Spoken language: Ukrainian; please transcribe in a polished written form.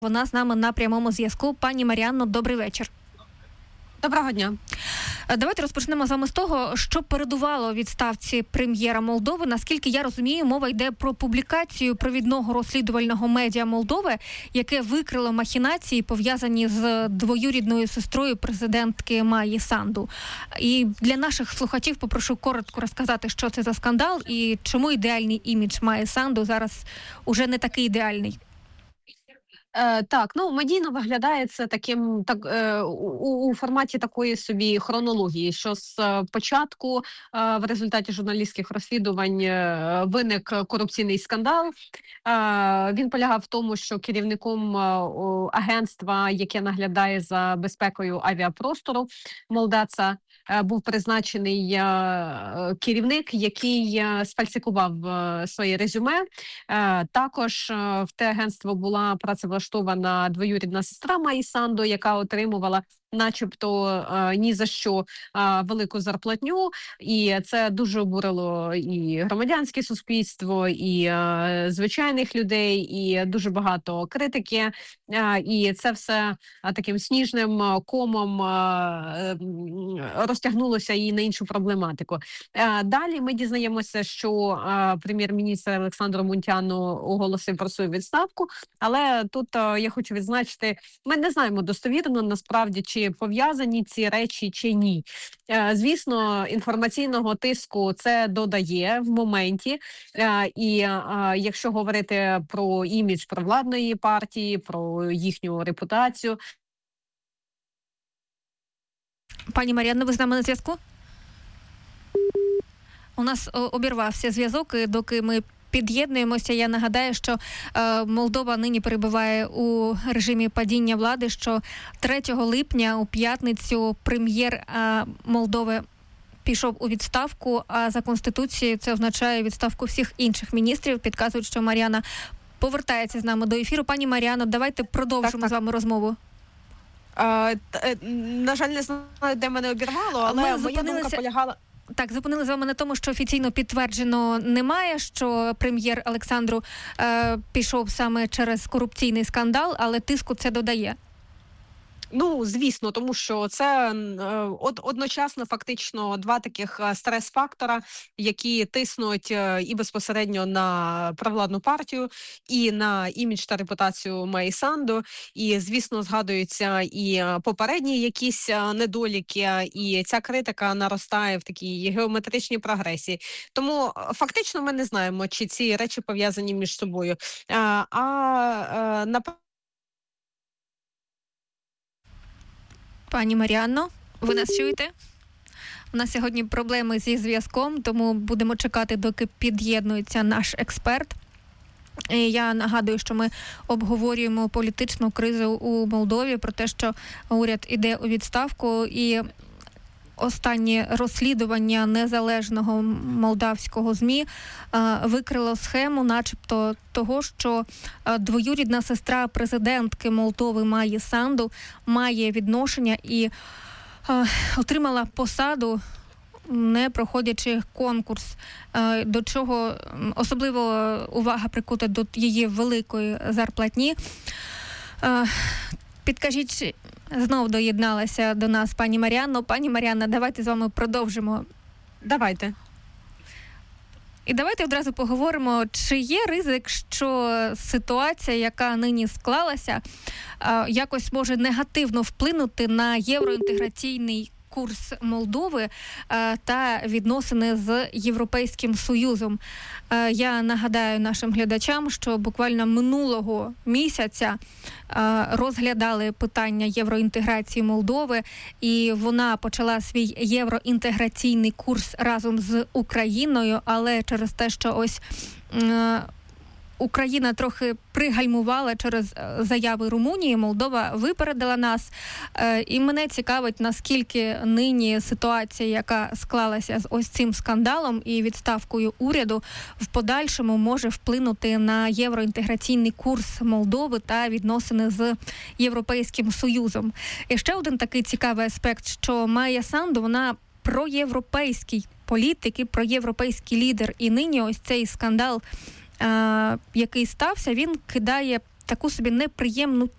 Вона з нами на прямому зв'язку. Пані Маріанно, добрий вечір. Доброго дня. Давайте розпочнемо з вами з того, що передувало відставці прем'єра Молдови. Наскільки я розумію, мова йде про публікацію провідного розслідувального медіа Молдови, яке викрило махінації, пов'язані з двоюрідною сестрою президентки Майї Санду. І для наших слухачів попрошу коротко розказати, що це за скандал і чому ідеальний імідж Майї Санду зараз уже не такий ідеальний. Медійно виглядає це таким у форматі такої собі хронології, що з початку в результаті журналістських розслідувань виник корупційний скандал. Він полягав в тому, що керівником агентства, яке наглядає за безпекою авіапростору Молдаца, був призначений керівник, який сфальсифікував своє резюме. Також в те агентство була працевлаштована двоюрідна сестра Майї Санду, яка отримувала начебто ні за що велику зарплатню, і це дуже обурило і громадянське суспільство, і звичайних людей, і дуже багато критики, і це все таким сніжним комом розтягнулося і на іншу проблематику. Далі ми дізнаємося, що прем'єр-міністр Олександр Мунтяну оголосив про свою відставку, але тут я хочу відзначити, ми не знаємо достовірно насправді, чи пов'язані ці речі чи ні. Звісно, інформаційного тиску це додає в моменті, і якщо говорити про імідж провладної партії, про їхню репутацію. Пані Маріанно, ви з нами на зв'язку? У нас обірвався зв'язок, і доки ми під'єднуємося, я нагадаю, що Молдова нині перебуває у режимі падіння влади, що 3 липня у п'ятницю прем'єр Молдови пішов у відставку, а за Конституцією це означає відставку всіх інших міністрів. Підказують, що Мар'яна повертається з нами до ефіру. Пані Мар'яно, давайте продовжимо з вами розмову. На жаль, не знаю, де мене обірвало, але моя думка полягала... Так, зупинили з вами на тому, що офіційно підтверджено немає, що прем'єр Олександру пішов саме через корупційний скандал, але тиску це додає. Ну, звісно, тому що це одночасно фактично два таких стрес-фактора, які тиснуть і безпосередньо на провладну партію, і на імідж та репутацію Майї Санду. І, звісно, згадуються і попередні якісь недоліки, і ця критика наростає в такій геометричній прогресії. Тому фактично ми не знаємо, чи ці речі пов'язані між собою. Пані Маріанно, ви нас чуєте? У нас сьогодні проблеми зі зв'язком, тому будемо чекати, доки під'єднується наш експерт. І я нагадую, що ми обговорюємо політичну кризу у Молдові, про те, що уряд іде у відставку, і останнє розслідування незалежного молдавського ЗМІ викрило схему, начебто того, що двоюрідна сестра президентки Молдови Майї Санду має відношення і отримала посаду, не проходячи конкурс, до чого особливо увага прикута до її великої зарплатні. Підкажіть, знов доєдналася до нас пані Маріанно. Пані Маріанно, давайте з вами продовжимо. Давайте. І давайте одразу поговоримо, чи є ризик, що ситуація, яка нині склалася, якось може негативно вплинути на євроінтеграційний курс Молдови та відносини з Європейським Союзом. Я нагадаю нашим глядачам, що буквально минулого місяця розглядали питання євроінтеграції Молдови, і вона почала свій євроінтеграційний курс разом з Україною, але через те, що ось Україна трохи пригальмувала через заяви Румунії, Молдова випередила нас. І мене цікавить, наскільки нині ситуація, яка склалася з ось цим скандалом і відставкою уряду, в подальшому може вплинути на євроінтеграційний курс Молдови та відносини з Європейським Союзом. І ще один такий цікавий аспект, що Майя Санду, вона проєвропейський політик і проєвропейський лідер. І нині ось цей скандал, який стався, він кидає таку собі неприємну